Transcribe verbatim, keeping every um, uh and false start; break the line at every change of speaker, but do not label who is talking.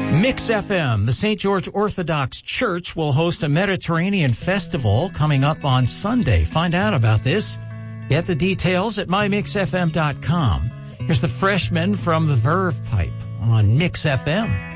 Mix F M, the Saint George Orthodox Church, will host a Mediterranean festival coming up on Sunday. Find out about this. Get the details at my mix f m dot com. Here's the Freshmen from the Verve Pipe on Mix F M.